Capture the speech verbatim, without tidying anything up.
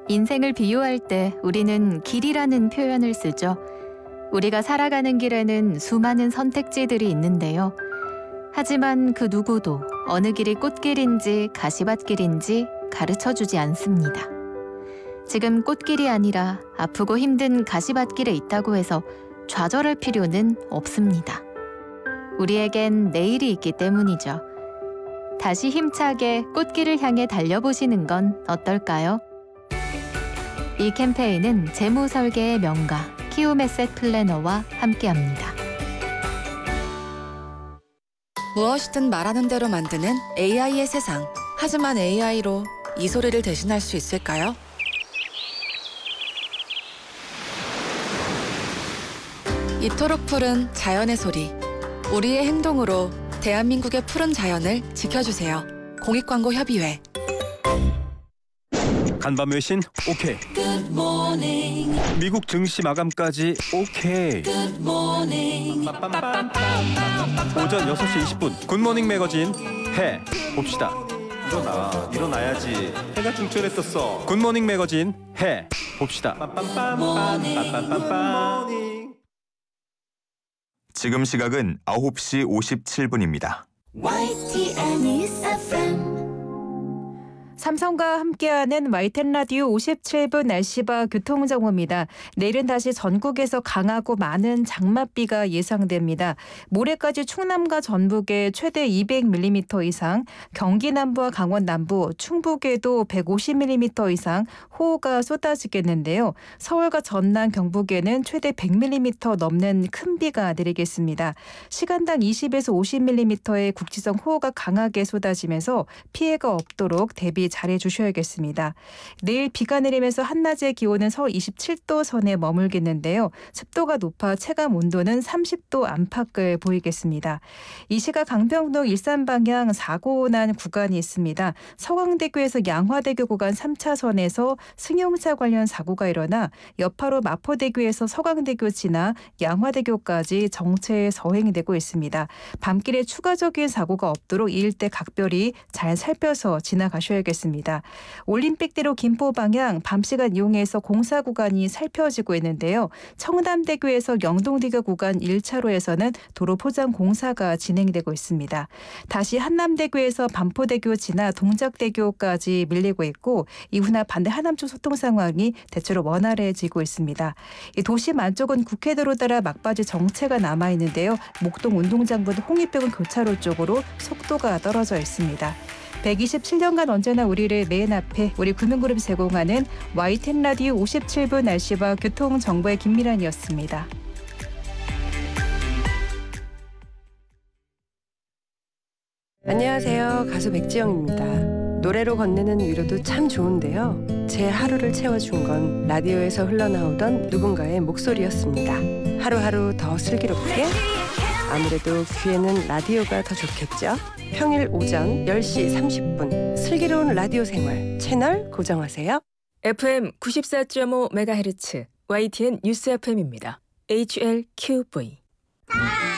인생을 비유할 때 우리는 길이라는 표현을 쓰죠. 우리가 살아가는 길에는 수많은 선택지들이 있는데요. 하지만 그 누구도 어느 길이 꽃길인지 가시밭길인지 가르쳐주지 않습니다. 지금 꽃길이 아니라 아프고 힘든 가시밭길에 있다고 해서 좌절할 필요는 없습니다. 우리에겐 내일이 있기 때문이죠. 다시 힘차게 꽃길을 향해 달려보시는 건 어떨까요? 이 캠페인은 재무설계의 명가 키움에셋 플래너와 함께합니다. 무엇이든 말하는 대로 만드는 에이아이의 세상. 하지만 에이아이로 이 소리를 대신할 수 있을까요? 이토록 푸른 자연의 소리. 우리의 행동으로 대한민국의 푸른 자연을 지켜주세요. 공익광고협의회. 간밤 외신 오케이. 미국 증시 마감까지 오케이. 오전 여섯 시 이십 분 굿모닝 매거진 해 봅시다. 일어나, 일어나야지. 해가 중천했었어. 굿모닝 매거진 해 봅시다. 지금 시각은 아홉 시 오십칠 분입니다. 와이티엔 News 에프엠. 삼성과 함께하는 와이티엔 라디오 오십칠 분 날씨와 교통정보입니다. 내일은 다시 전국에서 강하고 많은 장맛비가 예상됩니다. 모레까지 충남과 전북에 최대 이백 밀리미터 이상, 경기 남부와 강원 남부, 충북에도 백오십 밀리미터 이상 호우가 쏟아지겠는데요. 서울과 전남, 경북에는 최대 백 밀리미터 넘는 큰 비가 내리겠습니다. 시간당 이십에서 오십 밀리미터의 국지성 호우가 강하게 쏟아지면서 피해가 없도록 대비 잘해 주셔야겠습니다. 내일 비가 내리면서 한낮의 기온은 서울 이십칠 도 선에 머물겠는데요. 습도가 높아 체감 온도는 삼십 도 안팎을 보이겠습니다. 이 시각 강병동 일산 방향 사고 난 구간이 있습니다. 서강대교에서 양화대교 구간 삼 차선에서 승용차 관련 사고가 일어나 여파로 마포대교에서 서강대교 지나 양화대교까지 정체 서행되고 있습니다. 밤길에 추가적인 사고가 없도록 이 일대 각별히 잘 살펴서 지나가셔야겠습니다. 올림픽대로 김포 방향 밤시간 이용해서 공사 구간이 살펴지고 있는데요. 청담대교에서 영동대교 구간 일 차로에서는 도로 포장 공사가 진행되고 있습니다. 다시 한남대교에서 반포대교 지나 동작대교까지 밀리고 있고 이후나 반대 하남쪽 소통 상황이 대체로 원활해지고 있습니다. 도심 안쪽은 국회도로 따라 막바지 정체가 남아있는데요. 목동 운동장부터 홍익병원 교차로 쪽으로 속도가 떨어져 있습니다. 백이십칠 년간 언제나 우리를 맨 앞에 우리 금융그룹이 제공하는 와이티엔 라디오 오십칠 분 날씨와 교통정보의 김미란이었습니다. 안녕하세요. 가수 백지영입니다. 노래로 건네는 위로도 참 좋은데요. 제 하루를 채워준 건 라디오에서 흘러나오던 누군가의 목소리였습니다. 하루하루 더 슬기롭게? 아무래도 귀에는 라디오가 더 좋겠죠? 평일 오전 열 시 삼십 분 슬기로운 라디오 생활 채널 고정하세요. 에프엠 구십사 점 오 메가헤르츠 와이티엔 뉴스 에프엠입니다. 에이치엘큐브이